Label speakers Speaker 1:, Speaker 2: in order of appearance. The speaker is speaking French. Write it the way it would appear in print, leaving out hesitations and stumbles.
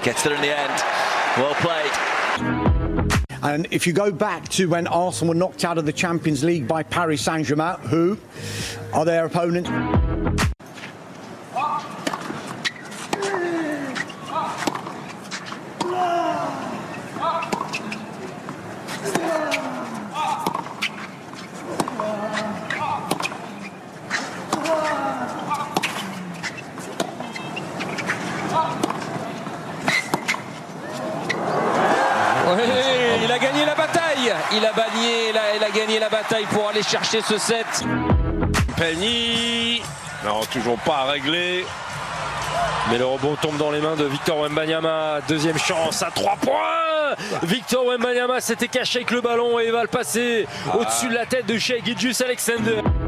Speaker 1: Gets there in the end. Well played.
Speaker 2: And if you go back to when Arsenal were knocked out of the Champions League by Paris Saint-Germain, who are their opponents?
Speaker 3: Il a gagné la bataille. Il a gagné la bataille pour aller chercher ce set.
Speaker 4: Penny, non, toujours pas réglé.
Speaker 3: Mais le rebond tombe dans les mains de Victor Wembanyama. Deuxième chance à 3 points. Victor Wembanyama s'était caché avec le ballon et il va le passer au-dessus de la tête de Shai Gilgeous-Alexander.